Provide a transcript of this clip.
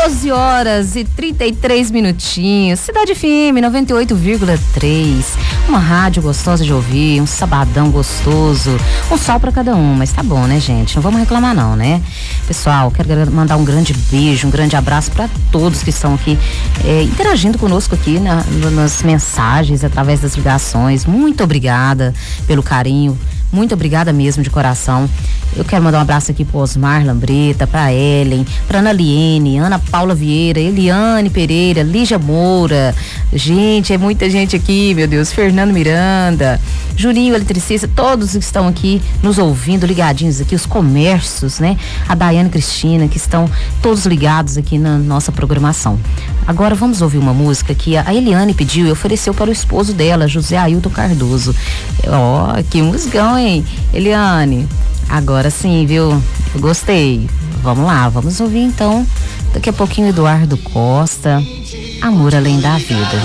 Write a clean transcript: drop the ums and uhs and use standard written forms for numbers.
12 horas e 33 minutinhos. Cidade FM 98,3. Uma rádio gostosa de ouvir, um sabadão gostoso. Um sol pra cada um, mas tá bom, né, gente? Não vamos reclamar não, né? Pessoal, quero mandar um grande beijo, um grande abraço pra todos que estão aqui interagindo conosco aqui nas mensagens, através das ligações. Muito obrigada pelo carinho. Muito obrigada mesmo, de coração. Eu quero mandar um abraço aqui pro Osmar Lambreta, pra Ellen, pra Ana Liene, Ana Paula Vieira, Eliane Pereira, Lígia Moura. Gente, é muita gente aqui, meu Deus. Fernando Miranda, Juninho Eletricista, todos que estão aqui nos ouvindo, ligadinhos aqui, os comércios, né? A Daiane Cristina, que estão todos ligados aqui na nossa programação. Agora vamos ouvir uma música que a Eliane pediu e ofereceu para o esposo dela, José Ailton Cardoso. Ó, que musicão, hein, Eliane? Agora sim, viu? Eu gostei. Vamos lá, vamos ouvir então. Daqui a pouquinho, Eduardo Costa, Amor Além da Vida.